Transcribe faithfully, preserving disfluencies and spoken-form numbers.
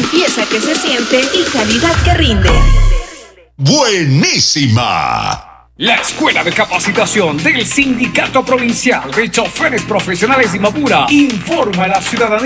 limpieza que se siente y calidad que rinde. ¡Buenísima! La Escuela de Capacitación del Sindicato Provincial de Choferes Profesionales de Imbabura informa a la ciudadanía